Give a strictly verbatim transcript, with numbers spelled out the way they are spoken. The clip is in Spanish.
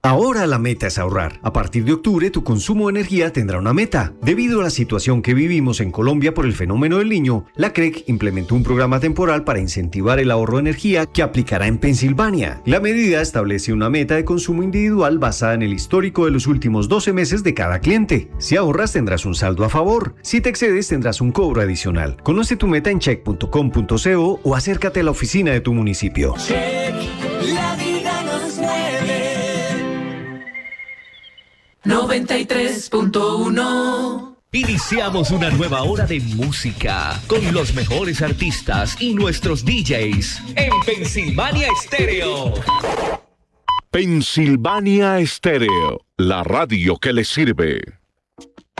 Ahora la meta es ahorrar. A partir de octubre, tu consumo de energía tendrá una meta. Debido a la situación que vivimos en Colombia por el fenómeno del Niño, la C R E C implementó un programa temporal para incentivar el ahorro de energía que aplicará en Pensilvania. La medida establece una meta de consumo individual basada en el histórico de los últimos doce meses de cada cliente. Si ahorras, tendrás un saldo a favor. Si te excedes, tendrás un cobro adicional. Conoce tu meta en check punto com punto co o acércate a la oficina de tu municipio. Check, la vida nos mueve. noventa y tres punto uno. Iniciamos una nueva hora de música con los mejores artistas y nuestros D Js en Pensilvania Estéreo. Pensilvania Estéreo, la radio que le sirve.